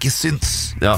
ikke syns. Ja.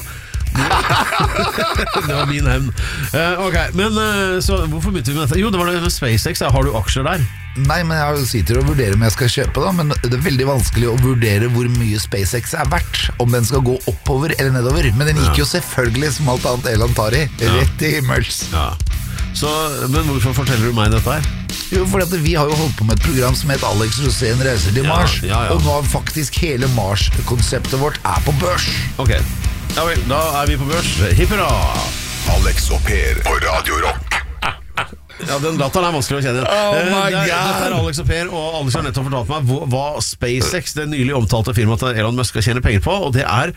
Det var min hevn. Ok, men så hvorfor begynte vi med dette? Jo, det var det med SpaceX. Har du aksjer der? Nei, men jeg sitter og vurderer om jeg skal kjøpe da. Men det er veldig vanskelig å vurdere hvor mye SpaceX er verdt, om den skal gå oppover eller nedover. Men den gikk jo selvfølgelig som alt annet Elon tar i, rett i himmels. Ja. Så, men hvorfor forteller du meg dette her? Jo, fordi at vi har jo holdt på med et program som heter Alex Rosén reiser til Mars. Og nå faktisk hele Mars-konseptet vårt er på børs. Ok, ja vel, da er vi på børs. Hipp hurra! Alex og Per på Radio Rock. Ja, den latteren er vanskelig å kjenne. Dette er Alex og Per, og Alex har nettopp fortalt meg hva SpaceX, det nylig omtalte firmaet til Elon Musk, skal tjene penger på, og det er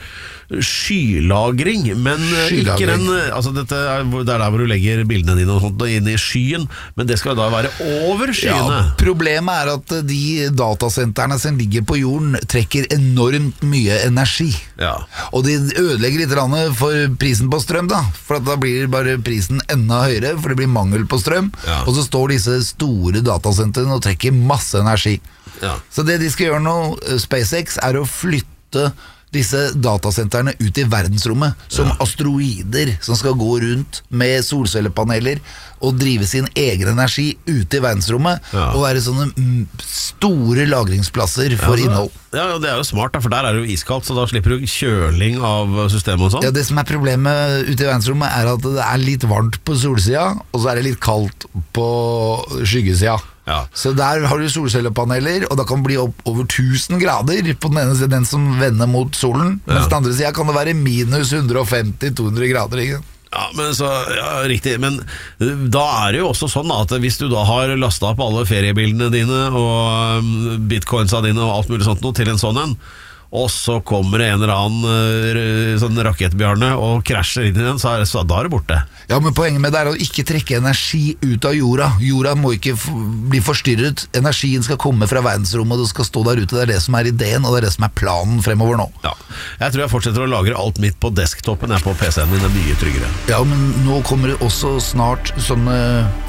skylagring, men ikke den, altså det er der hvor du legger bildene dine og sånt inn i skyen, men det skal da være over skyene. Ja, problemet er at de datasentrene som ligger på jorden trekker enormt mye energi. Ja. Og de ødelegger litt for prisen på strøm da, for da blir bare prisen enda høyere, for det blir mangel på strøm. Ja. Og så står disse store datasentrene og trekker masse energi. Ja. Så det de skal gjøre nå, SpaceX, er å flytte disse datasentrene ut i verdensrommet som asteroider som skal gå rundt med solcellepaneler og drive sin egen energi ute i verdensrommet og være sånne store lagringsplasser for innhold. Ja, det er jo smart da, for der er det jo iskaldt, så da slipper du kjøling av systemet og sånn. Ja, det som er problemet ute i verdensrommet er at det er litt varmt på solsida, og så er det litt kaldt på skyggesida. Ja. Så der har du solcellepaneler, og da kan det bli opp over 1000 grader på den ene siden, den som vender mot solen, mens den andre siden kan det være minus 150-200 grader, ikke? Ja, men så, ja, riktig, men da er det jo også sånn at hvis du da har lastet opp alle feriebildene dine og bitcoinsa dine og alt mulig sånt noe til en sånn en, og så kommer det en eller annen sånn rakettbjørne og krasjer inn i den, så da er det borte. Ja, men poenget med det er å ikke trekke energi ut av jorda. Jorda må ikke bli forstyrret. Energien skal komme fra verdensrommet, og det skal stå der ute. Det er det som er ideen, og det er det som er planen fremover nå. Ja, jeg tror jeg fortsetter å lagre alt mitt på desktopen. Jeg på PC-en min er mye tryggere. Ja, men nå kommer det også snart sånne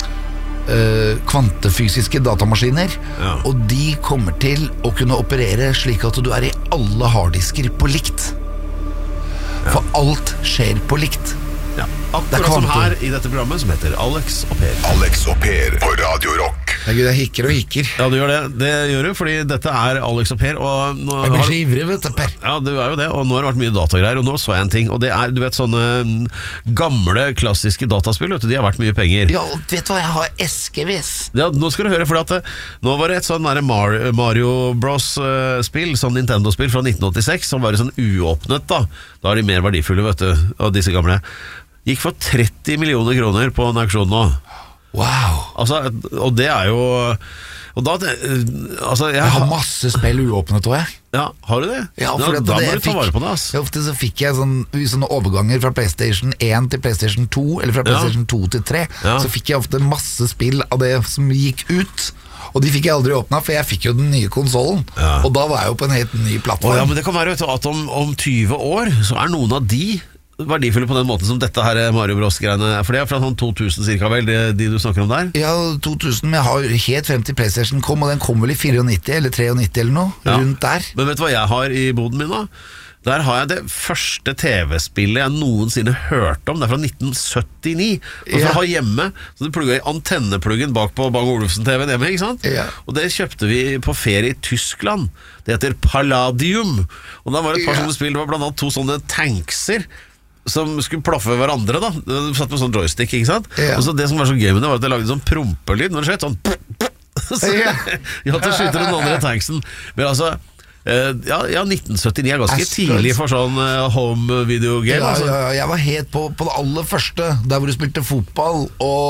kvantefysiske datamaskiner, og de kommer til å kunne operere slik at du er i alle harddisker på likt. For alt skjer på likt. Ja, akkurat som her i dette programmet som heter Alex og Per. Alex og Per på Radio Rock. Gud, jeg hikker og hikker. Ja, du gjør det. Det gjør du, fordi dette er Alex og Per. Og nå jeg blir så ivrig, vet du, Per. Ja, du er jo det, og nå har det vært mye datagreier. Og nå så jeg en ting, og det er, du vet, sånne gamle, klassiske dataspill, vet du, de har vært mye penger. Ja, vet du hva, jeg har eskevis. Ja, nå skal du høre, for at nå var det et sånn Mario Bros-spill, sånn Nintendo-spill fra 1986, som var sånn uåpnet da. Da er de mer verdifulle, vet du, av disse gamle. Gikk for 30 millioner kroner på en auksjon nå. Wow. Altså, og det er jo og da, altså, jeg har masse spill uåpnet også, jeg. Ja, har du det? Ja, da må du ta vare på det, ass. Ja, ofte så fikk jeg sånne overganger fra PlayStation 1 til PlayStation 2, eller fra PlayStation 2 til 3. Så fikk jeg ofte masse spill av det som gikk ut. Og de fikk jeg aldri åpnet, for jeg fikk jo den nye konsolen. Og da var jeg jo på en helt ny plattform. Ja, men det kan være at om 20 år så er noen av de verdifulle på den måten som dette her Mario Bros-greiene. For det er fra sånn 2000 cirka vel, de du snakker om der? Ja, 2000, men jeg har helt frem til PlayStation kom, og den kom vel i 94 eller 93 eller noe, rundt der. Men vet du hva jeg har i boden min da? Der har jeg det første TV-spillet jeg noensinne hørte om. Det er fra 1979. Og så har hjemme, så du plugget i antennepluggen bak på Bang Olufsen-TV hjemme, ikke sant? Og det kjøpte vi på ferie i Tyskland. Det heter Palladium. Og da var det et par sånne spill, det var blant annet 2 sånne tankser som skulle plaffe hverandre da. Du satt med sånn joystick, ikke sant? Og så det som var så gøy med det var at det lagde sånn prompelyd når det skjøt, sånn så jeg hadde skyter den andre tanksen. Men altså ja, 1979 er ganske tidlig for sånn home video game. Altså. Ja, jeg var helt på det aller første, der hvor du spilte fotball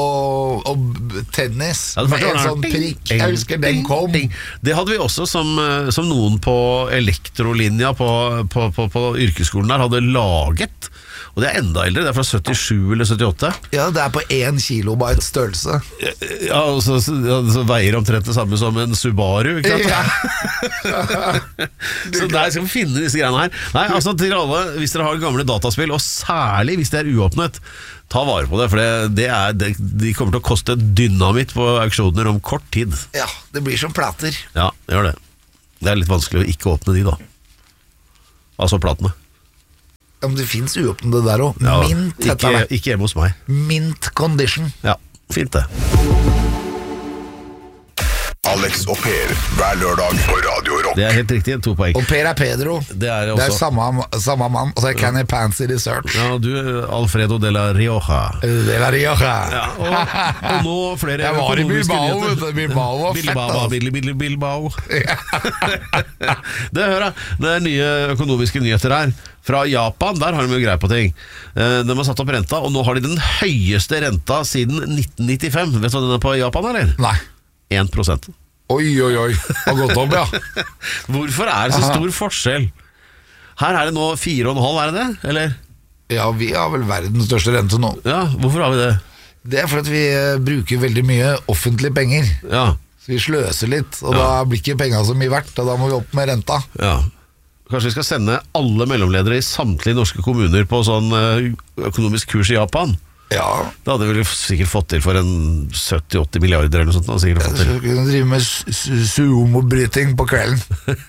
og tennis med en sånn prikk. Jeg husker den kom. Det hadde vi også som noen på elektrolinja på yrkesskolen der hadde laget. Og det er enda eldre, det er fra 77 eller 78. Ja, det er på 1 kilobyte størrelse. Ja, og så veier omtrent det samme som en Subaru, ikke sant? Så der skal vi finne disse greiene her. Nei, altså til alle, hvis dere har gamle dataspill, og særlig hvis det er uåpnet, ta vare på det, for de kommer til å koste dynamitt på auksjoner om kort tid. Ja, det blir som plater. Ja, det gjør det. Det er litt vanskelig å ikke åpne de da. Altså platene. Ja, men det finnes uåpnede der også. Ja, Mint heter det. Ikke hjemme hos meg. Mint condition. Ja, fint det. Alex og Per, hver lørdag på Radio Rock. Det er helt riktig, 2 poeng. Og Per er Pedro. Det er Det er også. samme mann. Og så er Kenny Pansy Research. Ja, du, Alfredo de la Rioja. Det var Rioja. Ja, og nå flere Jeg var i økonomiske Bilbao. nyheter. Bilbao var fett, altså. Bilbao. Det hører jeg. Det er nye økonomiske nyheter her. Fra Japan, der har de jo greie på ting. De har satt opp renta, og nå har de den høyeste renta siden 1995. Vet du hva den er på Japan, eller? Nei. 1%. Oi, har gått opp, ja. Hvorfor er det så stor forskjell? Her er det nå 4,5, er det det? Eller? Ja, vi har vel verdens største rente nå. Ja, hvorfor har vi det? Det er fordi vi bruker veldig mye offentlige penger. Ja, Så vi sløser litt, og da blir ikke penga så mye verdt, og da må vi opp med renta. ja. Kanskje vi skal sende alle mellomledere i samtlige norske kommuner på sånn økonomisk kurs i Japan? Ja, Det hadde vi sikkert fått til for en 70-80 milliarder eller noe sånt. Sikkert fått så til. vi kunne drive med sumo-bryting på kvelden.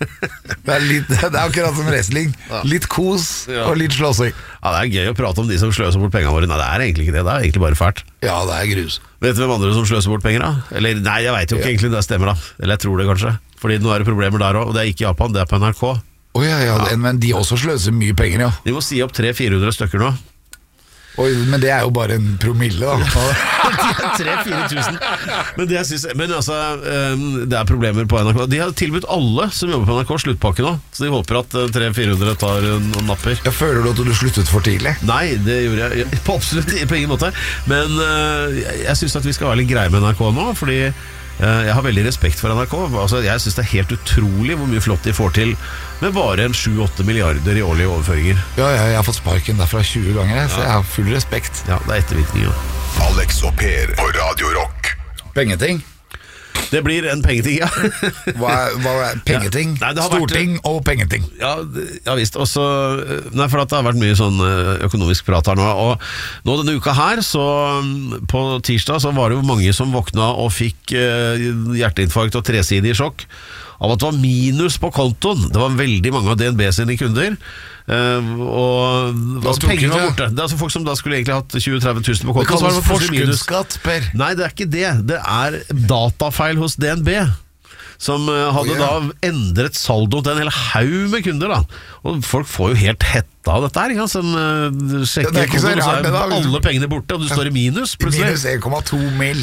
Det er akkurat som wrestling. Litt kos og litt slåssing. Ja, det er gøy å prate om de som sløser bort pengene våre. Nei, det er egentlig ikke det, det er egentlig bare fælt. Ja, det er grus. Vet du hvem andre som sløser bort penger da? Eller, nei, jeg vet jo ikke egentlig, det stemmer da. Eller jeg tror det kanskje. Fordi nå er det problemer der også, og det er ikke i Japan, det er på NRK. Men de også sløser mye penger, ja. De må si opp 300-400 stykker nå. Oi, men det er jo bare en promille, da. 3-4 tusen. Men altså, det er problemer på NRK. De har tilbudt alle som jobber på NRK sluttpakke nå, så de håper at 300-400 tar noen napper. Jeg føler du at du sluttet for tidlig? Nei, det gjorde jeg på absolutt på ingen måte. Men jeg synes at vi skal være litt greie med NRK nå, fordi jeg har veldig respekt for NRK. Altså, jeg synes det er helt utrolig hvor mye flott de får til med bare en 7-8 milliarder i årlige overføringer. Ja, jeg har fått sparken derfra 20 ganger, så jeg har full respekt. Ja, det er ettervirkninger. Alex og Per på Radio Rock. Pengeting? Det blir en pengeting, ja. Hva er pengeting? Ja. Nei, det har Storting og pengeting. Ja visst. Også, nei, for at det har vært mye sånn økonomisk prat her nå. Og nå denne uka her, så på tirsdag, så var det jo mange som våkna og fikk hjerteinfarkt og tresidig sjokk av at det var minus på kontoen. Det var veldig mange av DNB sine kunder. Og altså, pengene var borte. Det er altså folk som da skulle egentlig hatt 20-30 000 på kontoen. Det kalles forskuddsskatt, Per. Nei, det er ikke det. Det er datafeil hos DNB som hadde da endret saldoen til en hel haug med kunder da. Og folk får jo helt hetta av dette her, som sjekker det er ikke så rart, kontoen, så alle pengene borte, og du står i minus plutselig. Minus 1,2 mill.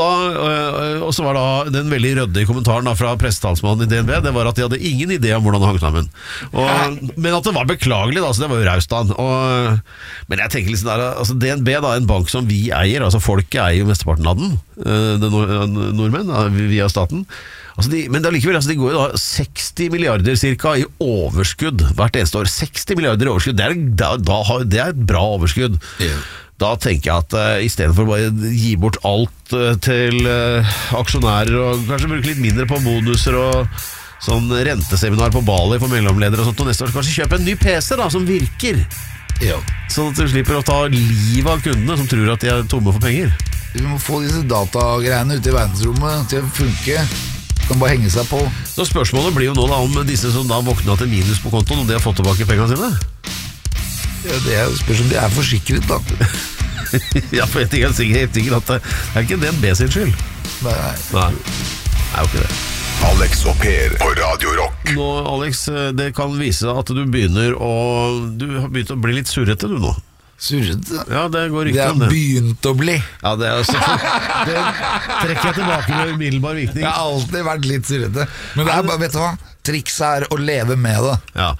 Og så var da den veldig rødde kommentaren da fra pressetalsmannen i DNB, det var at de hadde ingen idé om hvordan det hang sammen. Men at det var beklagelig da, så det var jo raust da. Men jeg tenker liksom der, altså DNB da, en bank som vi eier, altså folket eier jo mesteparten av den, nordmenn, via staten. Altså men det er likevel, altså de går jo da 60 milliarder cirka i overskudd hvert eneste år. 60 milliarder i overskudd, det er et bra overskudd. Da tenker jeg at i stedet for å bare gi bort alt til aksjonærer, og kanskje bruke litt mindre på bonuser og sånn renteseminar på Bali for mellomledere og sånt, og neste år kanskje kjøpe en ny PC da, som virker. Sånn at du slipper å ta livet av kundene som tror at de er tomme for penger. Vi må få disse datagreiene ute i verdensrommet til å funke. Kan bare henge seg på. Så spørsmålet blir jo nå da om disse som da våkna til minus på kontoen, om de har fått tilbake pengene sine. Ja, det spørs om de er forsikret da. Ja, for jeg er helt sikker at det er ikke DNB sin skyld. Nei. Det er jo ikke det. Alex og Per på Radio Rock. Nå, Alex, det kan vise at du har begynt å bli litt surrete du nå. Surrete? Ja, det går Det riktig har om det. begynt å bli. Ja, det er også det trekker jeg tilbake med umiddelbar virkning. Jeg har alltid vært litt surrete. Men det er bare, vet du hva? Trikset er å leve med det. Ja,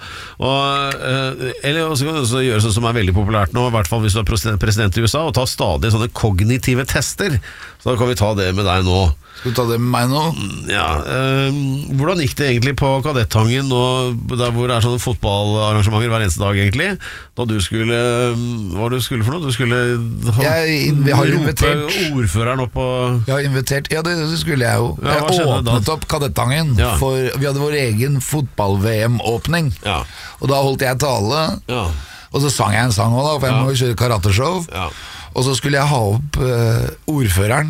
eller også kan du også gjøre sånn som er veldig populært nå, i hvert fall hvis du er president i USA, og ta stadig sånne kognitive tester. Så da kan vi ta det med deg nå. Skal du ta det med meg nå? Ja, hvordan gikk det egentlig på Kadettangen nå, der hvor det er sånne fotballarrangementer hver eneste dag egentlig? Da du skulle, hva du skulle for noe? Du skulle har invitert ordføreren opp og... Jeg har invitert, ja det skulle jeg jo. Ja, hva Jeg skjedde da? åpnet opp Kadettangen, for vi hadde vår egen fotball-VM-åpning. Ja. Og da holdt jeg tale, og så sang jeg en sang også da, for jeg må jo kjøre karateshow. Ja. Og så skulle jeg ha opp ordføreren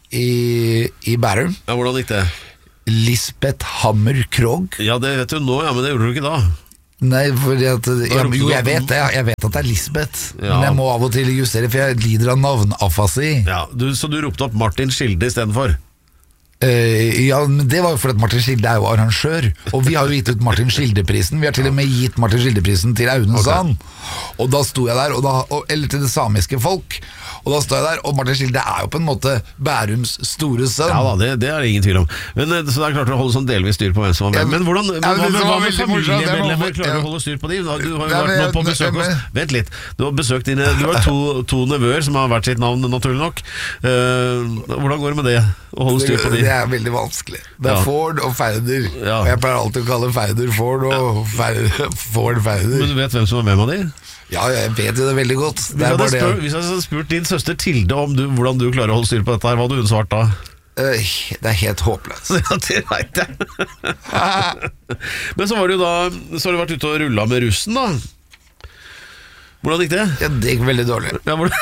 i Bærum. Ja, hvordan gikk det? Lisbeth Hammer Krogh. Ja, det vet du nå, ja, men det gjorde du ikke da. Nei, fordi at jo, jeg vet det. Jeg vet at det er Lisbeth, men jeg må av og til justere, for jeg lider av navnafasi. Ja, så du ropte opp Martin Skilde i stedet for? Ja, men det var jo fordi at Martin Skilde er jo arrangør, og vi har jo gitt ut Martin Skilde-prisen. Vi har til og med gitt Martin Skilde-prisen til Aune Sand. Og da sto jeg der, eller til det samiske folk. Og da står jeg der, og Martin Skilde er jo på en måte Bærums store sønn. Ja da, det er det ingen tvil om. Men, så det er klart å holde sånn delvis styr på hvem som var med. Men hvordan, hva med familiemedlemmer? Klarer du å holde styr på de? Du har jo vært nå på besøk hos... Vent litt, du har besøkt dine... Du har to nevøer som har vært sitt navn, naturlig nok. Hvordan går det med det? Å holde styr på de? Det er veldig vanskelig. Det er Ford og Færder. Og jeg pleier alltid å kalle Færder Ford og Ford Færder. Men du vet hvem som er med med de? Ja, jeg vet jo det veldig godt. Hvis jeg hadde spurt din søster Tilde om hvordan du klarer å holde styr på dette her, hva hadde hun svart da? Det er helt håpløst. Ja, det vet jeg. Men så var det jo da, så har du vært ute og rullet med russen da. Hvordan gikk det? Ja, det gikk veldig dårlig.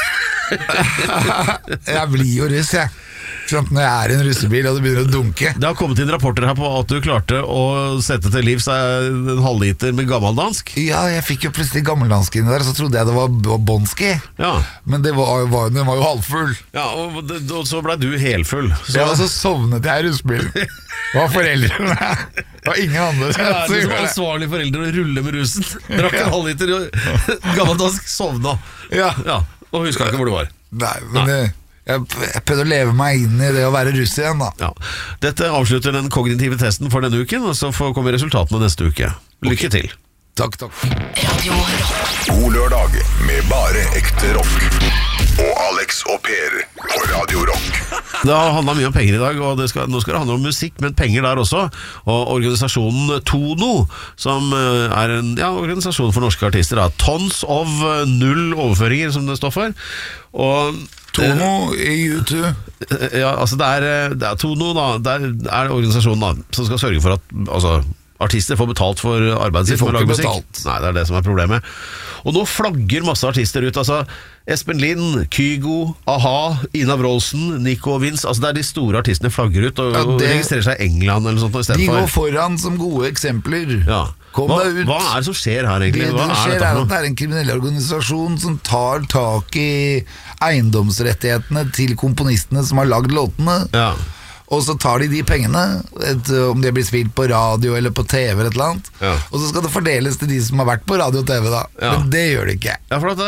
Jeg blir jo russ, jeg. Når jeg er i en russebil og det begynner å dunke. Det har kommet inn rapporter her på at du klarte å sette til livs en halvliter med gammeldansk. Ja, jeg fikk jo plutselig gammeldansk inn der, så trodde jeg det var bonski. Ja. Men den var jo halvfull. Ja, og så ble du helfull. Ja, og så sovnet jeg i russebilen. Det var foreldrene. Det var ingen andre. Ja, du var ansvarlig foreldre å rulle med russen. Drakk en halvliter gammeldansk, sovna. Ja, og husker ikke hvor du var. Nei, men jeg prøvde å leve meg inn i det å være russ igjen da. Ja. Dette avslutter den kognitive testen for denne uken, og så kommer resultatene neste uke. Lykke til. Takk. Radio Rock. God lørdag med bare ekte rock. Og Alex og Per på Radio Rock. Det har handlet mye om penger i dag, og nå skal det handle om musikk, men penger der også. Og organisasjonen Tono, som er en organisasjon for norske artister, da. Tons of null overføringer, som det står for. Og Tono i YouTube. Ja, altså det er Tono da, det er organisasjonen da, som skal sørge for at artister får betalt for arbeidet sitt. De får ikke betalt. Nei, det er det som er problemet. Og nå flagger masse artister ut, altså Espen Lind, Kygo, A-ha, Ina Wroldsen, Nico og Vince. Altså det er de store artistene flagger ut og registrerer seg i England eller sånt i stedet for. De går foran som gode eksempler. Ja. Hva er det som skjer her egentlig? Det som skjer er at det er en kriminell organisasjon som tar tak i eiendomsrettighetene til komponistene som har lagd låtene. Ja. Og så tar de pengene, om de har blitt spilt på radio eller på TV eller et eller annet, og så skal det fordeles til de som har vært på radio og TV da. Men det gjør det ikke. Ja, for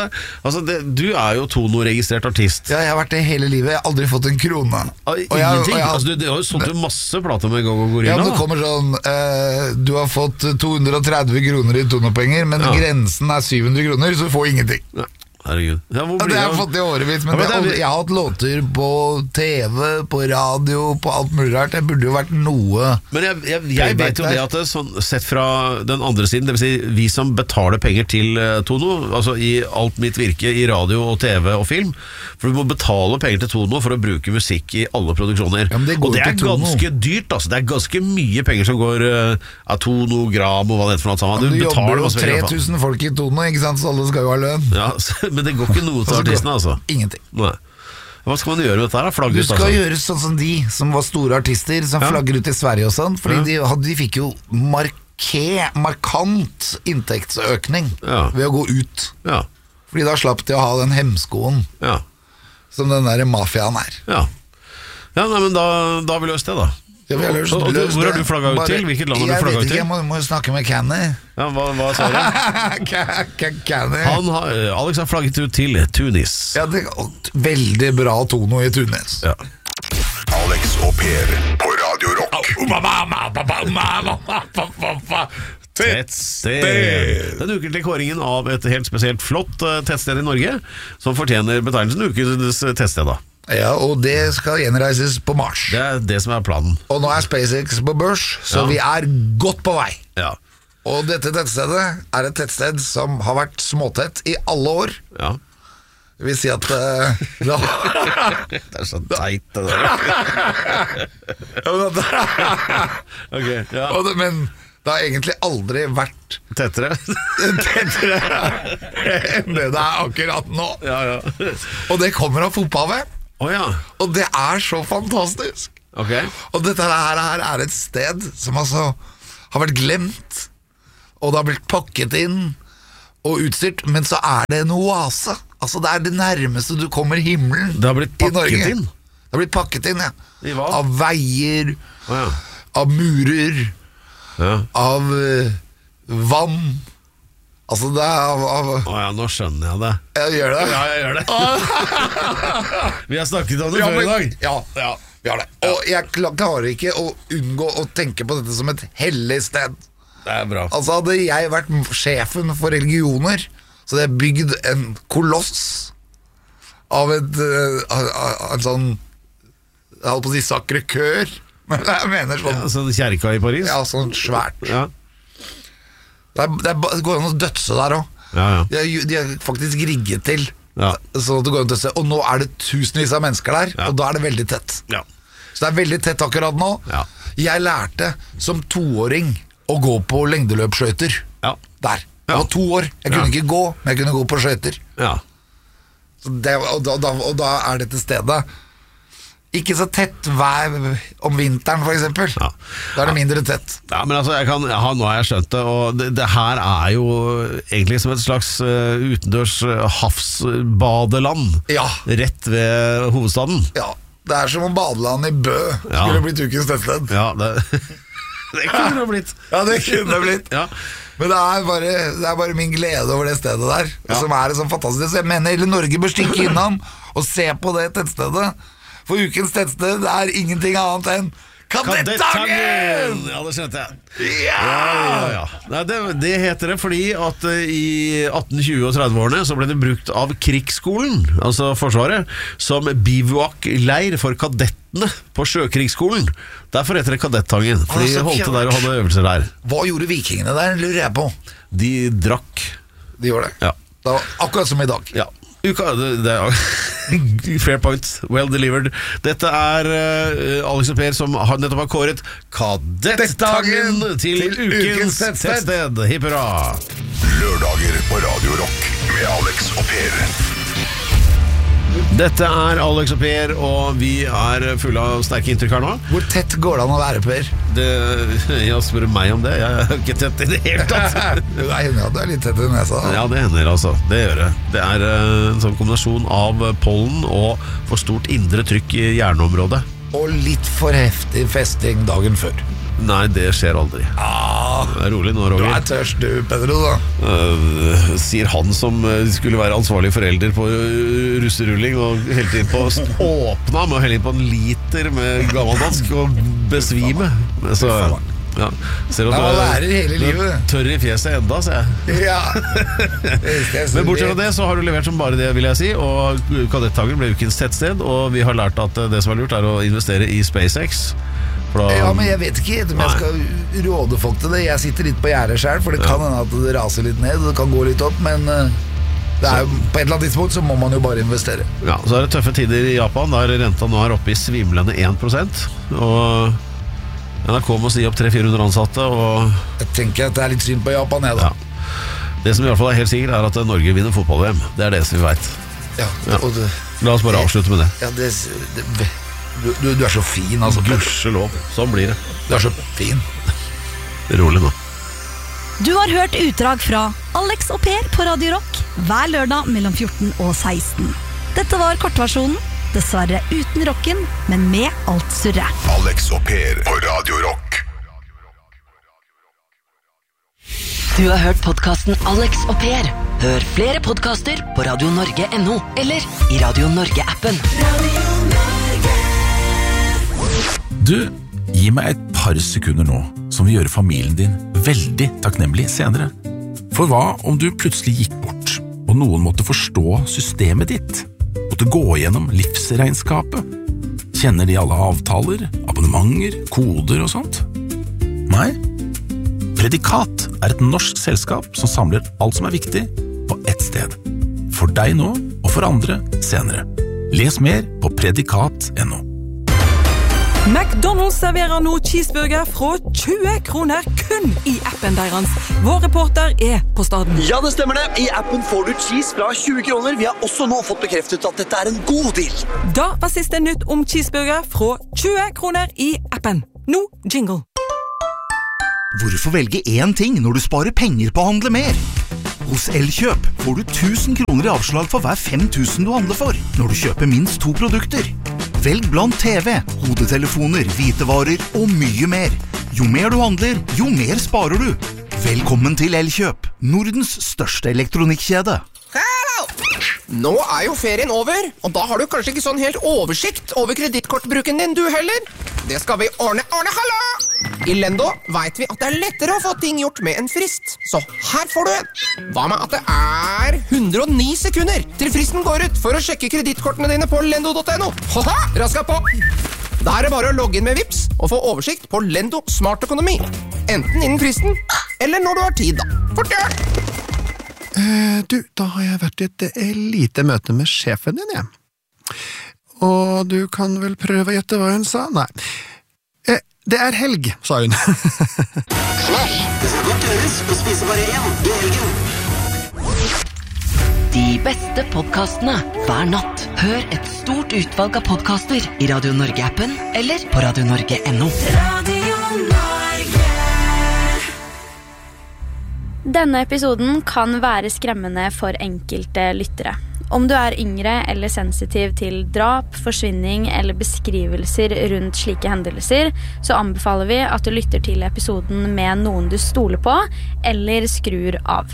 du er jo Tono-registrert artist. Ja, jeg har vært det hele livet. Jeg har aldri fått en krone. Ingenting? Du har jo solgt masse plater med Go-Go Gorilla. Ja, men det kommer sånn du har fått 230 kroner i Tono-penger, men grensen er 700 kroner, så du får ingenting. Ja. Herregud. Det har jeg fått i årevis, men jeg har hatt låter på TV, på radio, på alt mulig rart. Det burde jo vært noe. Men jeg vet jo det at sett fra den andre siden, det vil si vi som betaler penger til Tono, altså i alt mitt virke i radio og TV og film, for du må betale penger til Tono for å bruke musikk i alle produksjoner. Ja, og det er ganske dyrt, altså. Det er ganske mye penger som går av Tono, Gram og hva det heter for noe sammen. Du jobber jo 3000 folk i Tono, ikke sant, så alle skal jo ha lønn. Ja, men det går ikke noe til artistene, altså. Ingenting. Nei. Hva skal man gjøre med dette her? Flagge du ut, skal gjøre sånn som de som var store artister, som flagger ut i Sverige og sånn, fordi de fikk jo markant inntektsøkning ved å gå ut. Ja. Fordi da slapp de å ha den hemskoen som den der mafiaen er. Ja, nei, men da har vi løst det da. Ja, hvor har du flagget ut til? Hvilket land har du flagget ut til? Jeg må snakke med Kenny. Ja, hva sa du? Kenny. Alex har flagget ut til Tunis. Ja, det er veldig bra Tono i Tunis. Ja. Alex og Per på Radio Rock. Tettsted. Den ukentlige kåringen av et helt spesielt flott tettsted i Norge, som fortjener betegnelsen ukens tettsted da. Ja, og det skal gjenreises på Mars. Det er det som er planen. Og nå er SpaceX på børs, så vi er godt på vei. Ja. Og dette tettstedet er et tettsted som har vært småtett i alle år. Ja. Det vil si at det er så teit det der. Okay, ja. Men det har egentlig aldri vært tettere enn det er akkurat nå. Ja. Og det kommer av fotballet. Og det er så fantastisk. Og dette her er et sted som altså har vært glemt og det har blitt pakket inn og utstyrt, men så det en oase. Altså det det nærmeste du kommer himmelen Det har blitt pakket inn? Det har blitt pakket inn, ja. I hva? Av veier, av murer, av vann. Altså det nå skjønner jeg det. Jeg gjør det? Ja, jeg gjør det. Vi har snakket om det før i dag. Ja, vi har det. Og jeg klarer ikke å unngå å tenke på dette som et hellig sted. Det bra. Altså hadde jeg vært sjefen for religioner, så hadde jeg bygd en koloss av en sånn, jeg holdt på å si Sacré-Cœur, men jeg mener sånn sånn kjerka i Paris? Ja, sånn svært. Det går an å dødse der også. De faktisk rigget til sånn at det går an å dødse. Og nå det tusenvis av mennesker der, og da det veldig tett. Så det veldig tett akkurat nå. Jeg lærte som 2-åring å gå på lengdeløpsskøyter. Der. Jeg var 2 år. Jeg kunne ikke gå, men jeg kunne gå på skøyter. Og da dette stedet ikke så tett vær om vinteren, for eksempel. Da det mindre tett. Ja, men altså, nå har jeg skjønt det, og det her jo egentlig som et slags utendørs havsbadeland. Rett ved hovedstaden. Ja, det som om badeland i Bø skulle blitt ukens tettsted. Ja, det kunne det blitt. Ja, det kunne det blitt. Men det bare min glede over det stedet der, som sånn fantastisk. Så jeg mener hele Norge bør stikke innom og se på det tettstedet. For ukens tettsted ingenting annet enn Kadettangen! Ja, det skjønte jeg. Nei, det heter det fordi at i 1820- og 30-årene så ble det brukt av krigsskolen, altså Forsvaret, som bivouak-leir for kadettene på Sjøkrigsskolen. Derfor heter det Kadettangen, for de holdt der og hadde øvelser der. Hva gjorde vikingene der, lurer jeg på? De drakk. De gjorde det? Ja. Det var akkurat som i dag. Ja. Fair point, well delivered. Dette Alex og Per som nettopp har kåret Kadettangen til ukens tettsted. Hipp hurra. Lørdager på Radio Rock med Alex og Per. Dette Alex og Per, og vi fulle av sterke inntrykk her nå. Hvor tett går det an å være, Per? Jeg spør meg om det. Jeg ikke tett i det hele tatt. Det hender at du litt tett i nesa. Ja, det hender altså. Det gjør det. Det en sånn kombinasjon av pollen og for stort indre trykk i hjerneområdet. Og litt for heftig festing dagen før. Nei, det skjer aldri. Rolig nå, Roger. Du tørst du, Pedro, da. Sier han som skulle være ansvarlig forelder på russerulling og helte inn på åpna med å helle inn på en liter med gammeldansk og besvime. Så ser du at lærer hele livet. Tørr i fjeset enda, ser jeg. Ja. Men bortsett fra det så har du levert som bare det, vil jeg si. Og Kadettangen ble ukens tettsted, og vi har lært at det som lurt å investere i SpaceX. Ja, men jeg vet ikke om jeg skal råde folk til det. Jeg sitter litt på gjerdet selv, for det kan hende at det raser litt ned, det kan gå litt opp, men det på et eller annet tidspunkt så må man jo bare investere. Ja, så det tøffe tider i Japan, der renta nå oppe i svimlende 1%, og NRK må si opp 300-400 ansatte, og jeg tenker at det litt synd på Japan, jeg da. Det som i hvert fall helt sikkert at Norge vinner fotball-VM. Det det som vi vet. La oss bare avslutte med det. Ja, Du så fin, altså. Gudskjelov, sånn blir det. Du så fin. Rolig nå. Du har hørt utdrag fra Alex og Per på Radio Rock hver lørdag mellom 14 og 16. Dette var kortversjonen, dessverre uten rocken, men med alt surret. Alex og Per på Radio Rock. Du har hørt podcasten Alex og Per. Hør flere podcaster på radionorge.no eller i Radio Norge-appen. Du, gi meg et par sekunder nå, som vil gjøre familien din veldig takknemlig senere. For hva om du plutselig gikk bort, og noen måtte forstå systemet ditt? Måtte gå gjennom livsregnskapet? Kjenner de alle avtaler, abonnementer, koder og sånt? Nei? Predikat et norsk selskap som samler alt som viktig på ett sted. For deg nå, og for andre senere. Les mer på predikat.no. McDonald's serverer nå cheeseburger fra 20 kroner kun i appen deres. Vår reporter på staden. Ja, det stemmer det. I appen får du cheese fra 20 kroner. Vi har også nå fått bekreftet at dette en god deal. Da var siste nytt om cheeseburger fra 20 kroner i appen. Nå jingle. Hvorfor velge én ting når du sparer penger på å handle mer? Hos Elkjøp får du 1000 kroner i avslag for hver 5000 du handler for, når du kjøper minst 2 produkter. Velg blant TV, hodetelefoner, hvitevarer og mye mer. Jo mer du handler, jo mer sparer du. Velkommen til Elkjøp, Nordens største elektronikkjede. Hallo! Nå jo ferien over, og da har du kanskje ikke sånn helt oversikt over kredittkortbruken din du heller. Det skal vi ordne, hallo! I Lendo vet vi at det lettere å få ting gjort med en frist, så her får du en. Hva med at det 109 sekunder til fristen går ut for å sjekke kredittkortene dine på lendo.no? Haha, raska på! Da det bare å logge inn med Vips og få oversikt på Lendo Smart Økonomi. Enten innen fristen, eller når du har tid da. Fort gjør! Du, da har jeg vært i et lite møte med sjefen din, jeg. Og du kan vel prøve å gjette hva hun sa? Nei. Det helg, sa hun. Smash! Det skal godt gjøres å spise bare én i helgen. De beste podcastene hver natt. Hør et stort utvalg av podcaster i Radio Norge-appen eller på radionorge.no. Radio Norge. Denne episoden kan være skremmende for enkelte lyttere. Om du yngre eller sensitiv til drap, forsvinning eller beskrivelser rundt slike hendelser, så anbefaler vi at du lytter til episoden med noen du stoler på, eller skrur av.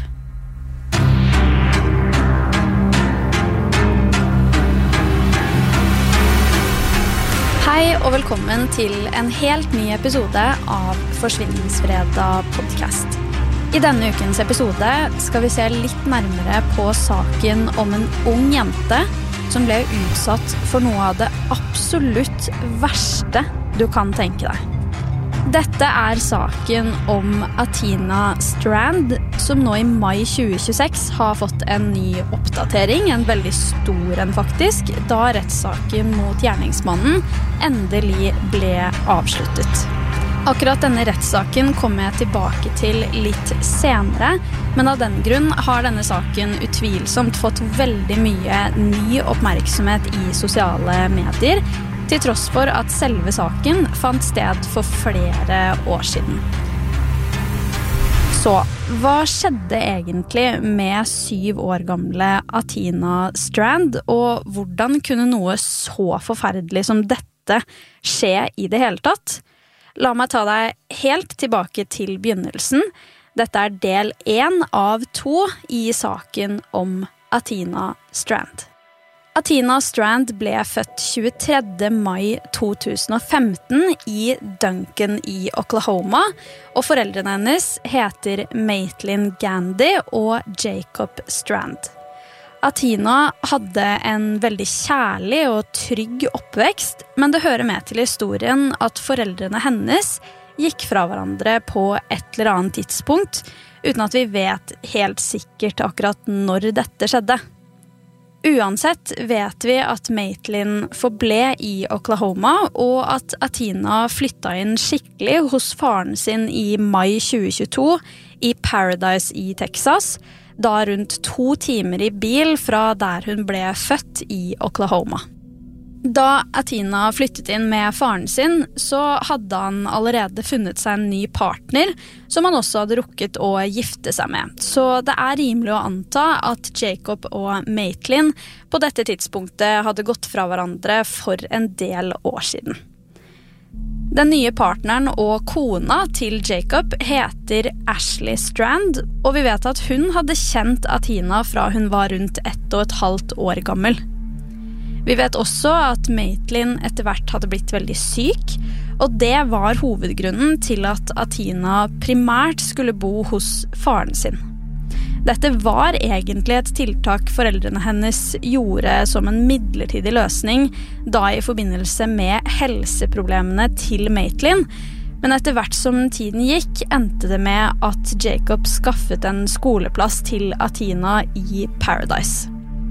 Hei og velkommen til en helt ny episode av Forsvinningsfredag podcast. I denne ukens episode skal vi se litt nærmere på saken om en ung jente som ble utsatt for noe av det absolutt verste du kan tenke deg. Dette saken om Athena Strand, som nå i mai 2026 har fått en ny oppdatering, en veldig stor en faktisk, da rettssaken mot gjerningsmannen endelig ble avsluttet. Akkurat denne rettssaken kommer jeg tilbake til litt senere, men av den grunn har denne saken utvilsomt fått veldig mye ny oppmerksomhet i sosiale medier, til tross for at selve saken fant sted for flere år siden. Så, hva skjedde egentlig med 7 år gamle Athena Strand, og hvordan kunne noe så forferdelig som dette skje i det hele tatt? La meg ta deg helt tilbake til begynnelsen. Dette del 1 av 2 i saken om Athena Strand. Athena Strand ble født 23. mai 2015 i Duncan i Oklahoma, og foreldrene hennes heter Maitland Gandy og Jacob Strand. Athena hadde en veldig kjærlig og trygg oppvekst, men det hører med til historien at foreldrene hennes gikk fra hverandre på et eller annet tidspunkt, uten at vi vet helt sikkert akkurat når dette skjedde. Uansett vet vi at Maitland forble i Oklahoma, og at Athena flyttet inn skikkelig hos faren sin i mai 2022 i Paradise i Texas, da rundt 2 timer i bil fra der hun ble født i Oklahoma. Da Athena flyttet inn med faren sin, så hadde han allerede funnet seg en ny partner, som han også hadde rukket å gifte seg med. Så det rimelig å anta at Jacob og Maitland på dette tidspunktet hadde gått fra hverandre for en del år siden. Den nye partneren og kona til Jacob heter Ashley Strand, og vi vet at hun hadde kjent Athena fra hun var rundt 1,5 år gammel. Vi vet også at Maitland etter hvert hadde blitt veldig syk, og det var hovedgrunnen til at Athena primært skulle bo hos faren sin. Dette var egentlig et tiltak foreldrene hennes gjorde som en midlertidig løsning, da i forbindelse med helseproblemene til Maitland, men etter hvert som tiden gikk, endte det med at Jacob skaffet en skoleplass til Athena i Paradise.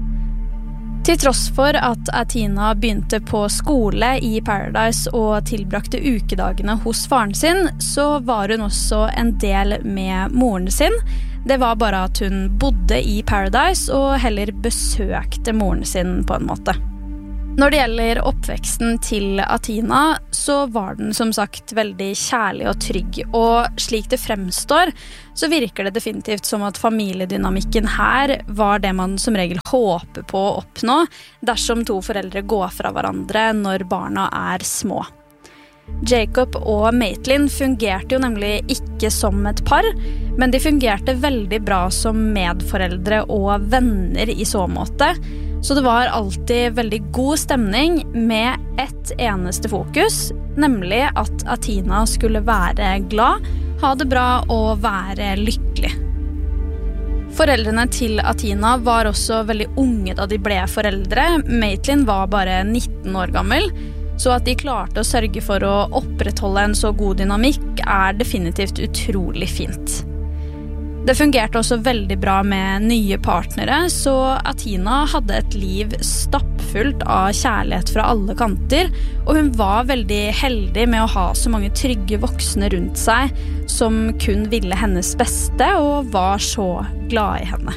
Til tross for at Athena begynte på skole i Paradise og tilbrakte ukedagene hos faren sin, så var hun også en del med moren sin. Det var bare at hun bodde i Paradise og heller besøkte moren sin på en måte. Når det gjelder oppveksten til Athina, så var den som sagt veldig kjærlig og trygg, og slik det fremstår, så virker det definitivt som at familiedynamikken her var det man som regel håper på å oppnå dersom to foreldre går fra hverandre når barna er små. Jacob og Maitland fungerte jo nemlig ikke som et par, men de fungerte veldig bra som medforeldre og venner i så måte. Så det var alltid veldig god stemning med ett eneste fokus, nemlig at Athina skulle være glad, ha det bra og være lykkelig. Foreldrene til Athina var også veldig unge da de ble foreldre. Maitland var bare 19 år gammel, så at de klarte å sørge for å opprettholde en så god dynamikk er definitivt utrolig fint. Det fungerte også veldig bra med nye partnere, så Athina hadde et liv stappfullt av kjærlighet fra alle kanter, og hun var veldig heldig med å ha så mange trygge voksne rundt seg som kun ville hennes beste og var så glad i henne.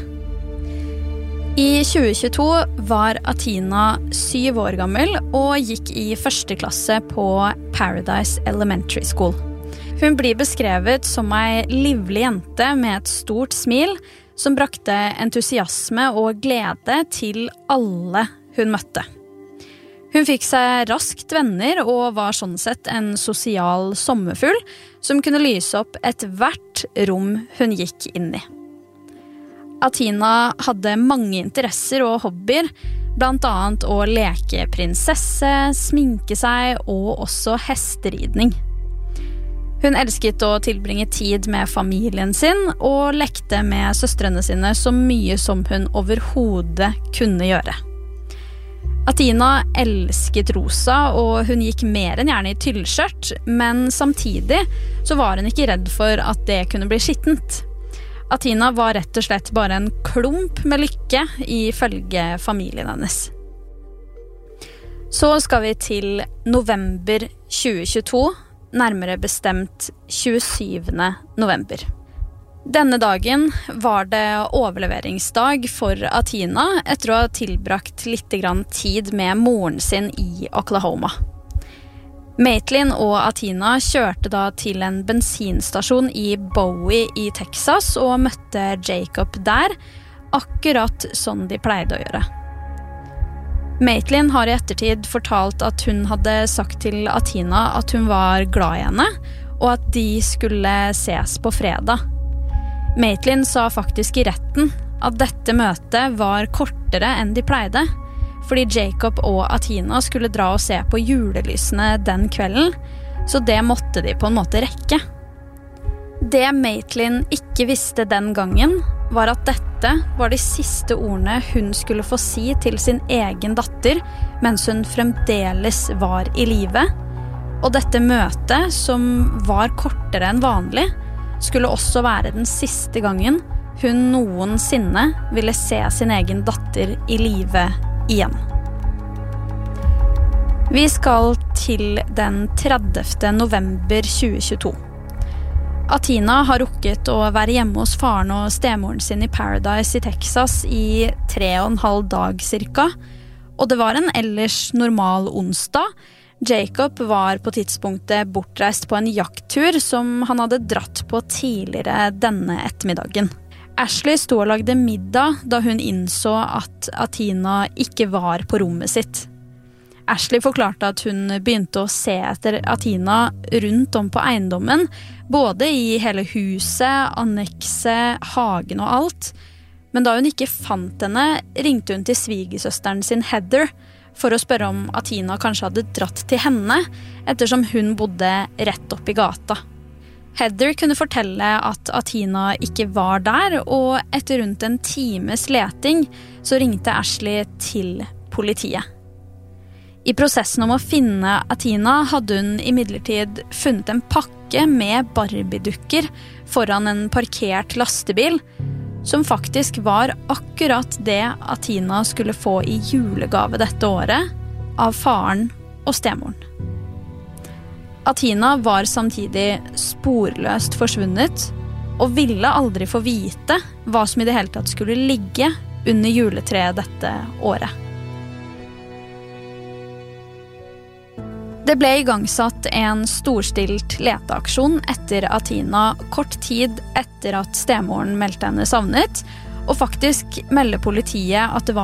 I 2022 var Athina 7 år gammel og gikk i 1. klasse på Paradise Elementary School. Hun blir beskrevet som ei livlig jente med et stort smil som brakte entusiasme og glede til alle hun møtte. Hun fikk seg raskt venner og var sånn sett en sosial sommerfugl som kunne lyse opp et hvert rom hun gikk inn i. Athina hadde mange interesser og hobbyer, blant annet å leke prinsesse, sminke seg og også hesteridning. Hun elsket å tilbringe tid med familien sin og lekte med søstrene sine så mye som hun overhodet kunne gjøre. Athina elsket rosa, og hun gikk mer enn gjerne i tyllskjørt, men samtidig så var hun ikke redd for at det kunne bli skittent. Athina var rett og slett bare en klump med lykke ifølge familien hennes. Så skal vi til november 2022, nærmere bestemt 27. november. Denne dagen var det overleveringsdag for Athina etter å ha tilbrakt litt tid med moren sin i Oklahoma. Maitland og Athina kjørte da til en bensinstasjon i Bowie i Texas og møtte Jacob der, akkurat sånn de pleide å gjøre. Maitland har i ettertid fortalt at hun hadde sagt til Athina at hun var glad i henne, og at de skulle ses på fredag. Maitland sa faktisk i retten at dette møtet var kortere enn de pleide, fordi Jacob og Athina skulle dra og se på julelysene den kvelden, så det måtte de på en måte rekke. Det Maitland ikke visste den gangen, var at dette var de siste ordene hun skulle få si til sin egen datter mens hun fremdeles var i live. Og dette møtet, som var kortere enn vanlig, skulle også være den siste gangen hun noensinne ville se sin egen datter i live igjen. Vi skal til den 30. november 2022. Athina har rukket å være hjemme hos faren og stemoren sin i Paradise i Texas i 3,5 dag cirka, og det var en ellers normal onsdag. Jacob var på tidspunktet bortreist på en jakttur som han hadde dratt på tidligere denne ettermiddagen. Ashley sto og lagde middag da hun innså at Athina ikke var på rommet sitt. Ashley forklarte at hun begynte å se etter Athina rundt om på eiendommen, både i hele huset, annekset, hagen og alt. Men da hun ikke fant henne, ringte hun til svigersøsteren sin Heather for å spørre om Athina kanskje hadde dratt til henne, ettersom hun bodde rett opp i gata. Heather kunne fortelle at Athina ikke var der, og etter rundt en times leting så ringte Ashley til politiet. I prosessen om å finne Athina hadde hun imidlertid funnet en pakke med Barbie-dukker foran en parkert lastebil, som faktisk var akkurat det Athina skulle få i julegave dette året av faren og stemoren. Athina var samtidig sporløst forsvunnet og ville aldri få vite hva som i det hele tatt skulle ligge under juletreet dette året. Det ble igangsatt en storstilt leteaksjon etter Athina kort tid etter at stemoren meldte henne savnet, og faktisk melder politiet at det var